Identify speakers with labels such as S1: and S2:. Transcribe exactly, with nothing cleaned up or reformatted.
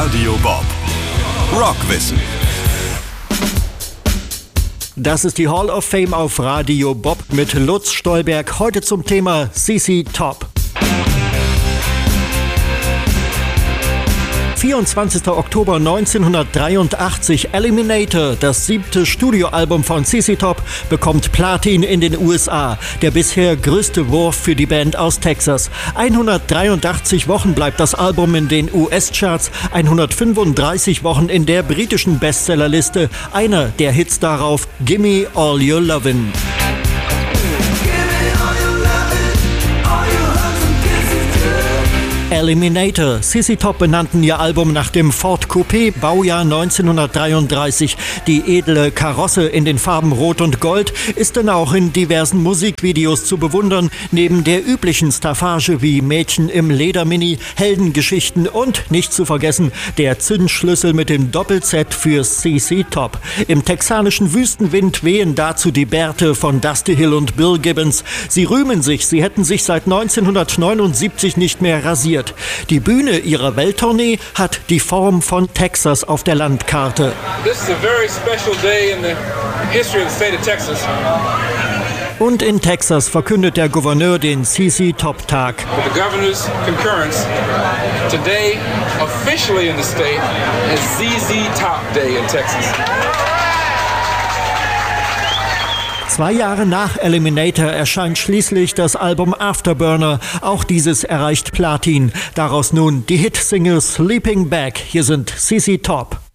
S1: Radio Bob. Rockwissen.
S2: Das ist die Hall of Fame auf Radio Bob mit Lutz Stolberg. Heute zum Thema Z Z Top. vierundzwanzigster Oktober neunzehnhundertdreiundachtzig, Eliminator, das siebte Studioalbum von Z Z Top, bekommt Platin in den U S A. Der bisher größte Wurf für die Band aus Texas. hundertdreiundachtzig Wochen bleibt das Album in den U S-Charts, hundertfünfunddreißig Wochen in der britischen Bestsellerliste. Einer der Hits darauf, Gimme All Your Lovin'. Eliminator. Z Z Top benannten ihr Album nach dem Ford Coupé, Baujahr neunzehnhundertdreiunddreißig. Die edle Karosse in den Farben Rot und Gold ist dann auch in diversen Musikvideos zu bewundern, neben der üblichen Staffage wie Mädchen im Ledermini, Heldengeschichten und, nicht zu vergessen, der Zündschlüssel mit dem Doppel-Z für Z Z Top. Im texanischen Wüstenwind wehen dazu die Bärte von Dusty Hill und Bill Gibbons. Sie rühmen sich, sie hätten sich seit neunzehnhundertneunundsiebzig nicht mehr rasiert. Die Bühne ihrer Welttournee hat die Form von Texas auf der Landkarte.
S3: This is a very special day in the history of the state of Texas.
S2: Und in Texas verkündet der Gouverneur den Z Z Top Tag.
S3: With the governor's concurrence, today officially in the state is Z Z Top Day in Texas.
S2: Zwei Jahre nach Eliminator erscheint schließlich das Album Afterburner. Auch dieses erreicht Platin. Daraus nun die Hitsingle Sleeping Bag. Hier sind Z Z Top.